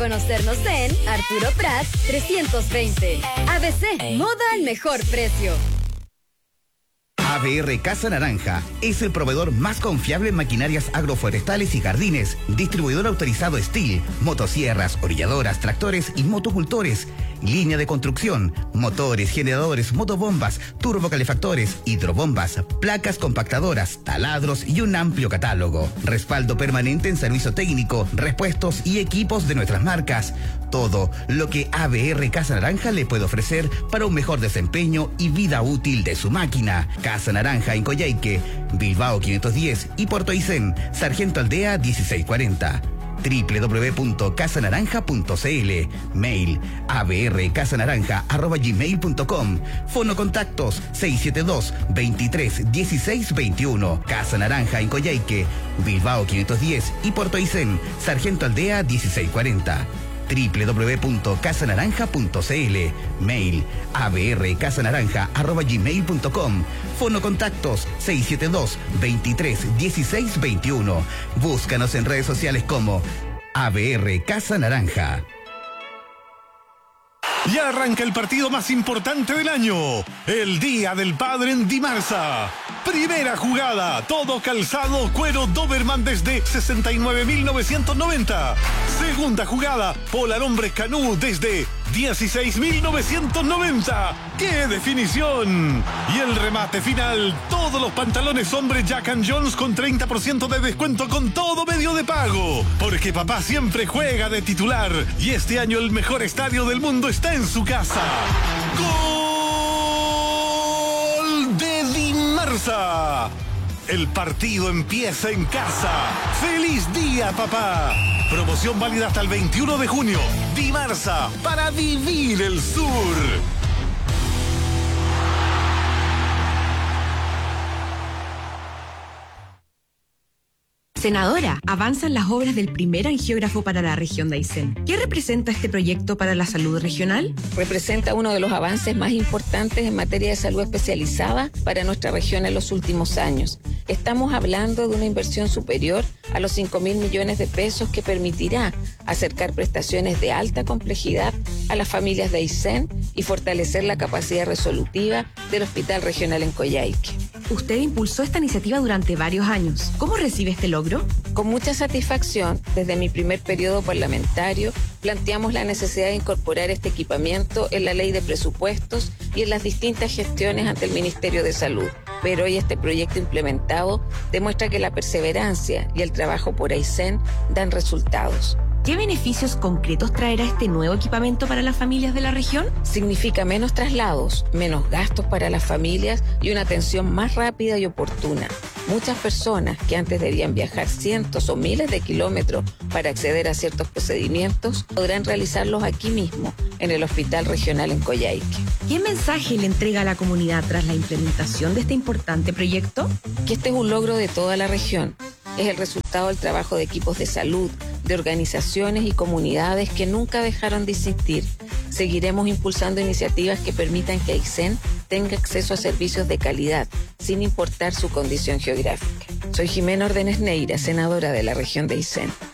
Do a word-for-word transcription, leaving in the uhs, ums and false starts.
Conocernos en Arturo Prat trescientos veinte. A B C, moda al mejor precio. A B R Casa Naranja es el proveedor más confiable en maquinarias agroforestales y jardines, distribuidor autorizado Steel, motosierras, orilladoras, tractores y motocultores, línea de construcción, motores, generadores, motobombas, turbocalefactores, hidrobombas, placas compactadoras, taladros y un amplio catálogo. Respaldo permanente en servicio técnico, repuestos y equipos de nuestras marcas. Todo lo que A B R Casa Naranja le puede ofrecer para un mejor desempeño y vida útil de su máquina. Casa Naranja en Coyhaique, Bilbao quinientos diez y Puerto Aysén, Sargento Aldea dieciséis cuarenta. doble u doble u doble u punto casa naranja punto c l. Mail a b r casa naranja arroba gmail punto com. Fono contactos seis siete dos, veintitrés, dieciséis veintiuno. Casa Naranja en Coyhaique, Bilbao quinientos diez y Puerto Aysén, Sargento Aldea dieciséis cuarenta. doble u doble u doble u punto casa naranja punto c l. Mail a b r casa naranja arroba gmail punto com. Fono contactos seis siete dos, veintitrés, dieciséis veintiuno. Búscanos en redes sociales como A B R Casa Naranja. Ya arranca el partido más importante del año, el Día del Padre en Dimarsa. Primera jugada, todo calzado, cuero Doberman desde sesenta y nueve mil novecientos noventa. Segunda jugada, Polar Hombres Canú desde dieciséis mil novecientos noventa. ¡Qué definición! Y el remate final, todos los pantalones hombre Jack and Jones con treinta por ciento de descuento con todo medio de pago. Porque papá siempre juega de titular y este año el mejor estadio del mundo está en su casa. ¡Gol de Dimarsa! El partido empieza en casa. ¡Feliz día, papá! Promoción válida hasta el veintiuno de junio. Dimarsa, para vivir el sur. Senadora, avanzan las obras del primer angiógrafo para la región de Aysén. ¿Qué representa este proyecto para la salud regional? Representa uno de los avances más importantes en materia de salud especializada para nuestra región en los últimos años. Estamos hablando de una inversión superior a los cinco mil millones de pesos que permitirá acercar prestaciones de alta complejidad a las familias de Aysén y fortalecer la capacidad resolutiva del Hospital Regional en Coyhaique. Usted impulsó esta iniciativa durante varios años. ¿Cómo recibe este logro? Con mucha satisfacción, desde mi primer periodo parlamentario, planteamos la necesidad de incorporar este equipamiento en la ley de presupuestos y en las distintas gestiones ante el Ministerio de Salud. Pero hoy este proyecto implementado demuestra que la perseverancia y el trabajo por Aysén dan resultados. ¿Qué beneficios concretos traerá este nuevo equipamiento para las familias de la región? Significa menos traslados, menos gastos para las familias y una atención más rápida y oportuna. Muchas personas que antes debían viajar cientos o miles de kilómetros para acceder a ciertos procedimientos podrán realizarlos aquí mismo, en el Hospital Regional en Coyhaique. ¿Qué mensaje le entrega a la comunidad tras la implementación de este importante proyecto? Que este es un logro de toda la región. Es el resultado del trabajo de equipos de salud, de organizaciones y comunidades que nunca dejaron de insistir. Seguiremos impulsando iniciativas que permitan que Aysén tenga acceso a servicios de calidad, sin importar su condición geográfica. Soy Jimena Ordenes Neira, senadora de la región de Aysén.